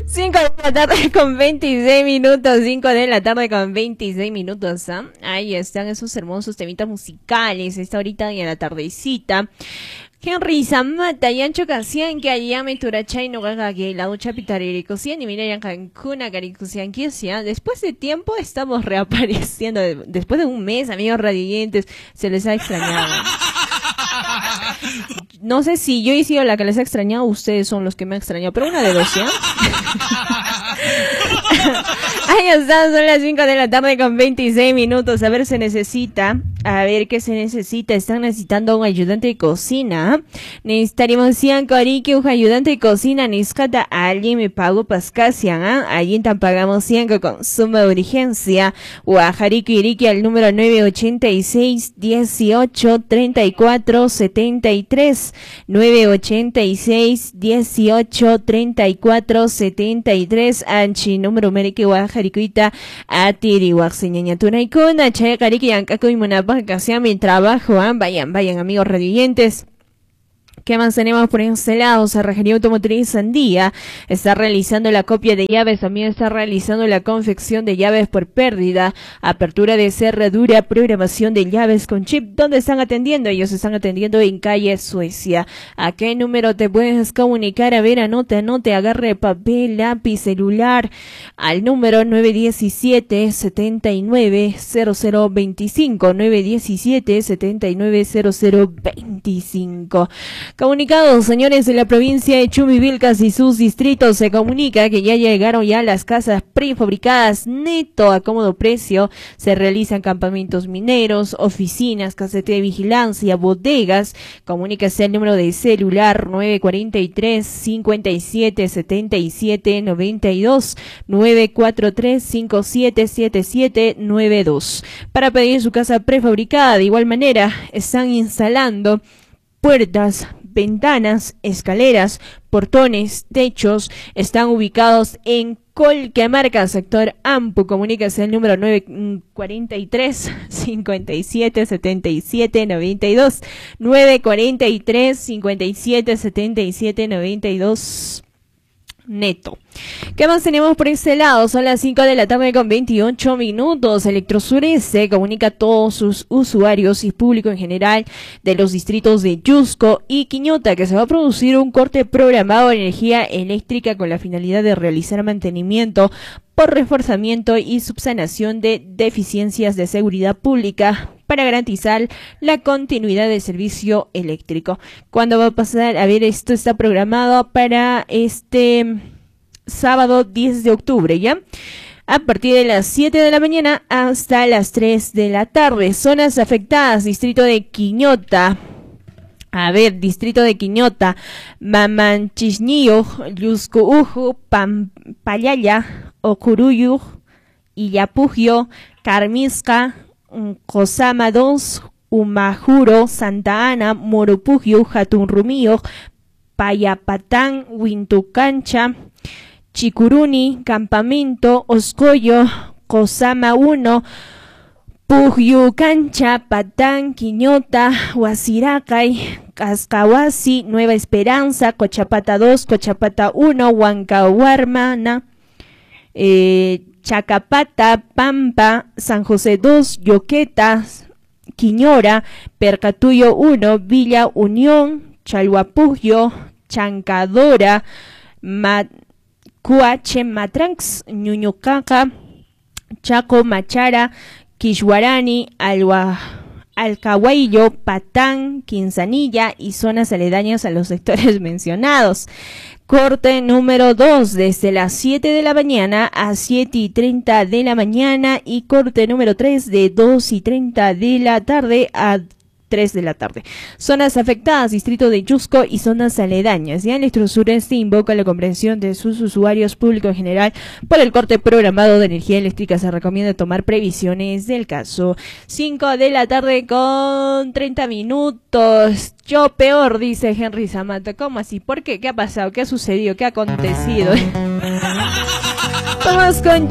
5 de la tarde con 26 minutos, 5 de la tarde con 26 minutos, ¿eh? Ahí están esos hermosos temitas musicales, esta horita y a la tardecita. Henry Zamata, Yancho Casian, que allá me turachay no gaga que la ducha pitariricusian y mira ya Cancuna caricusian que sea. Después de tiempo estamos reapareciendo, después de un mes, amigos radiantes, se les ha extrañado. No sé si yo he sido la que les ha extrañado, ustedes son los que me han extrañado, pero una de dos, ¿ya? Ahí están, son las 5 de la tarde con 26 minutos. A ver, se necesita. A ver, ¿qué se necesita? Están necesitando un ayudante de cocina. Necesitaríamos 100 corique, un ayudante de cocina. Niscata, alguien me pago pascasian, ¿ah? Allí tan pagamos 100 con suma de urgencia. Guajariki Iriki al número 986 18 34 73. 986 18 34 73. Anchi número mereke Guajarikuita atiri guaxeñañatura y con chaya kariki yankaku y munapa que hacía mi trabajo, ¿eh? Vayan amigos radioyentes. ¿Qué más tenemos por este lado? Cerrajería Automotriz Sandía está realizando la copia de llaves, también está realizando la confección de llaves por pérdida, apertura de cerradura, programación de llaves con chip. ¿Dónde están atendiendo? Ellos están atendiendo en calle Suecia. ¿A qué número te puedes comunicar? A ver, anote, agarre papel, lápiz, celular al número 917-790025, 917-790025. Comunicados, señores de la provincia de Chumivilcas y sus distritos, se comunica que ya llegaron las casas prefabricadas neto a cómodo precio. Se realizan campamentos mineros, oficinas, casete de vigilancia, bodegas. Comuníquese al número de celular 943-5777-92, 943-5777-92. Para pedir su casa prefabricada, de igual manera, están instalando puertas, ventanas, escaleras, portones, techos. Están ubicados en Colquemarca, sector Ampu. Comuníquese al número 943 57 77 92, 943 57 77 92 neto. ¿Qué más tenemos por este lado? Son las 5 de la tarde con 28 minutos. Electrosur se comunica a todos sus usuarios y público en general de los distritos de Yusco y Quiñota que se va a producir un corte programado de energía eléctrica con la finalidad de realizar mantenimiento por reforzamiento y subsanación de deficiencias de seguridad pública para garantizar la continuidad del servicio eléctrico. ¿Cuándo va a pasar? A ver, esto está programado para este sábado 10 de octubre, ¿ya? A partir de las 7 de la mañana hasta las 3 de la tarde. Zonas afectadas, distrito de Quiñota. A ver, distrito de Quiñota, Mamanchiñillo, Yuscuuju, Pampayaya, Ocuruyu, Illapugio, Carmisca, Cosama 2, Umajuro, Santa Ana, Moropugio, Jatunrumío, Payapatán, Huintucancha, Chicuruni, Campamento, Oscoyo, Cosama 1, Pugyucancha, Patán, Quiñota, Huasiracay, Cascahuasi, Nueva Esperanza, Cochapata 2, Cochapata 1, Huancahuarmana, Chacapata, Pampa, San José 2, Yoqueta, Quiñora, Percatuyo 1, Villa Unión, Chalhuapugio, Chancadora, Cuache, Matranx, Ñuñucaca, Chaco, Machara, Quixguarani, Alcahuayllo, Patán, Quinzanilla y zonas aledañas a los sectores mencionados. Corte número 2 desde las 7 de la mañana a 7:30 de la mañana y corte número 3 de 2:30 de la tarde a 3 de la tarde. Zonas afectadas, distrito de Yusco y zonas aledañas. Ya Electrosur invoca la comprensión de sus usuarios públicos en general por el corte programado de energía eléctrica. Se recomienda tomar previsiones del caso. 5 de la tarde con 30 minutos. Yo peor, dice Henry Zamata. ¿Cómo así? ¿Por qué? ¿Qué ha pasado? ¿Qué ha sucedido? ¿Qué ha acontecido? Vamos con